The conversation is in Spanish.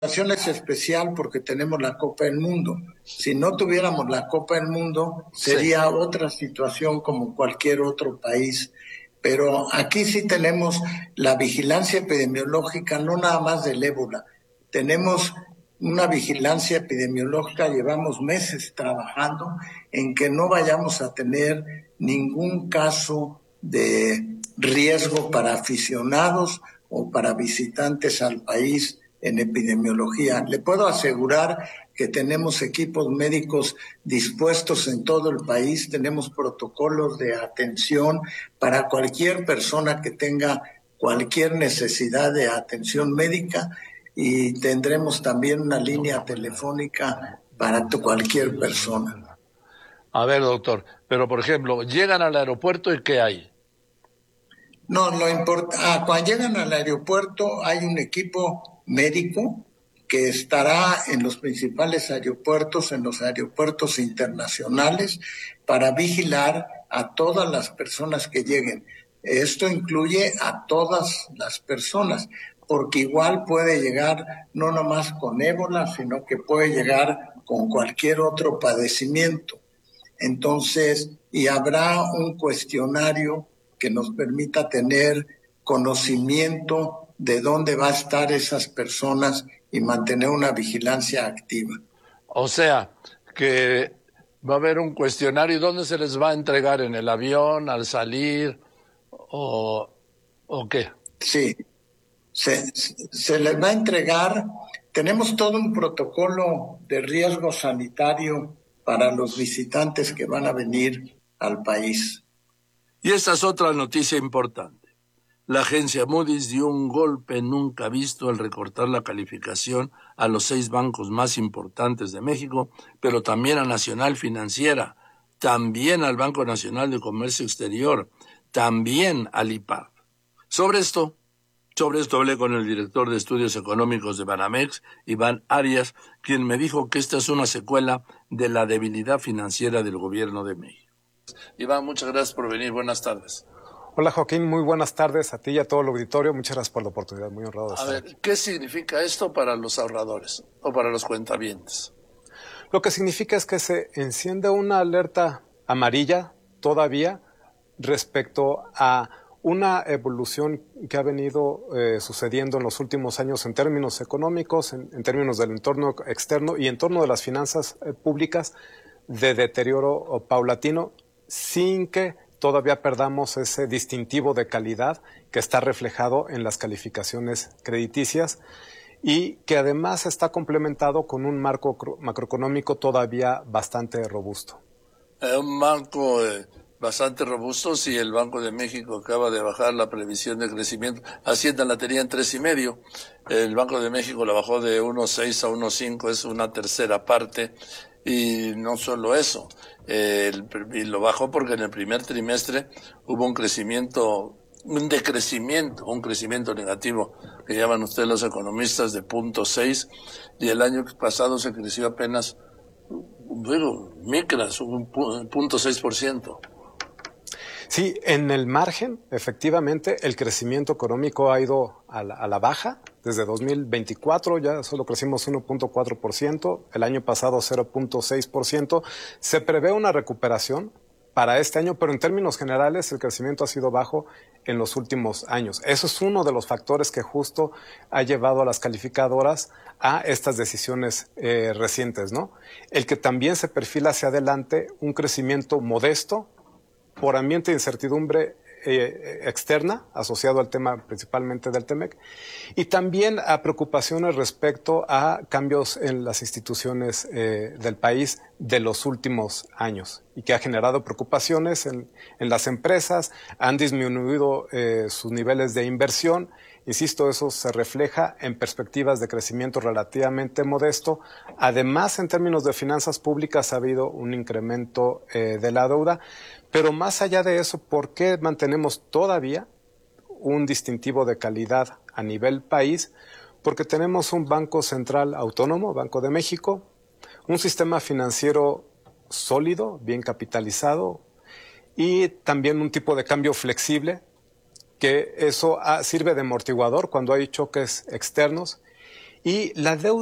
situación es especial porque tenemos la Copa del Mundo. Si no tuviéramos la Copa del Mundo, sería otra situación como cualquier otro país. Pero aquí sí tenemos la vigilancia epidemiológica, no nada más del ébola. Tenemos una vigilancia epidemiológica, llevamos meses trabajando en que no vayamos a tener ningún caso de riesgo para aficionados o para visitantes al país en epidemiología. Le puedo asegurar que tenemos equipos médicos dispuestos en todo el país, tenemos protocolos de atención para cualquier persona que tenga cualquier necesidad de atención médica y tendremos también una línea telefónica para cualquier persona. A ver, doctor, pero por ejemplo, llegan al aeropuerto y ¿qué hay? No, cuando llegan al aeropuerto hay un equipo médico que estará en los principales aeropuertos, en los aeropuertos internacionales, para vigilar a todas las personas que lleguen. Esto incluye a todas las personas, porque igual puede llegar no nomás con ébola, sino que puede llegar con cualquier otro padecimiento. Entonces, y habrá un cuestionario que nos permita tener conocimiento de dónde va a estar esas personas y mantener una vigilancia activa. O sea, que va a haber un cuestionario. ¿Dónde se les va a entregar? ¿En el avión, al salir o qué? Sí, se les va a entregar. Tenemos todo un protocolo de riesgo sanitario para los visitantes que van a venir al país. Y esta es otra noticia importante. La agencia Moody's dio un golpe nunca visto al recortar la calificación a los 6 bancos más importantes de México, pero también a Nacional Financiera, también al Banco Nacional de Comercio Exterior, también al IPAB. Sobre esto hablé con el director de Estudios Económicos de Banamex, Iván Arias, quien me dijo que esta es una secuela de la debilidad financiera del gobierno de México. Iván, muchas gracias por venir. Buenas tardes. Hola Joaquín, muy buenas tardes a ti y a todo el auditorio. Muchas gracias por la oportunidad, muy honrado de estar aquí. ¿Qué significa esto para los ahorradores o para los cuentavientes? Lo que significa es que se enciende una alerta amarilla todavía respecto a una evolución que ha venido sucediendo en los últimos años en términos económicos, en términos del entorno externo y en torno de las finanzas públicas de deterioro paulatino, sin que todavía perdamos ese distintivo de calidad que está reflejado en las calificaciones crediticias y que además está complementado con un marco macroeconómico todavía bastante robusto. Un marco bastante robusto si el Banco de México acaba de bajar la previsión de crecimiento. Hacienda la tenía en 3,5. El Banco de México la bajó de 1,6 a 1,5, es una tercera parte. Y no solo eso, y lo bajó porque en el primer trimestre hubo un crecimiento negativo, que llaman ustedes los economistas, de 0,6, y el año pasado se creció apenas, micras, un 0,6%. Sí, en el margen, efectivamente, el crecimiento económico ha ido a la baja. Desde 2024 ya solo crecimos 1.4%, el año pasado 0.6%. Se prevé una recuperación para este año, pero en términos generales el crecimiento ha sido bajo en los últimos años. Eso es uno de los factores que justo ha llevado a las calificadoras a estas decisiones recientes, ¿no? El que también se perfila hacia adelante un crecimiento modesto, por ambiente de incertidumbre externa, asociado al tema principalmente del TEMEC, y también a preocupaciones respecto a cambios en las instituciones del país de los últimos años, y que ha generado preocupaciones en las empresas, han disminuido sus niveles de inversión. Insisto, eso se refleja en perspectivas de crecimiento relativamente modesto. Además, en términos de finanzas públicas ha habido un incremento de la deuda. Pero más allá de eso, ¿por qué mantenemos todavía un distintivo de calidad a nivel país? Porque tenemos un Banco Central autónomo, Banco de México, un sistema financiero sólido, bien capitalizado, y también un tipo de cambio flexible, que eso sirve de amortiguador cuando hay choques externos, Y la deuda